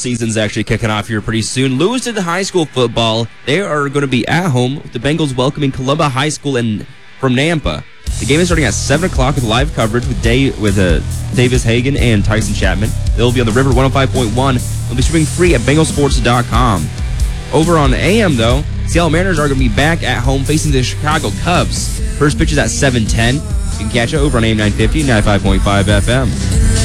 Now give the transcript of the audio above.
season's actually kicking off here pretty soon. Lewiston High School football, they are going to be at home with the Bengals welcoming Columba High School from Nampa. The game is starting at 7 o'clock with live coverage with Davis Hagan and Tyson Chapman. They'll be on the River 105.1. They'll be streaming free at bengalsports.com. Over on AM, though, Seattle Mariners are going to be back at home facing the Chicago Cubs. First pitch is at 7:10. You can catch it over on AM 950, 95.5 FM.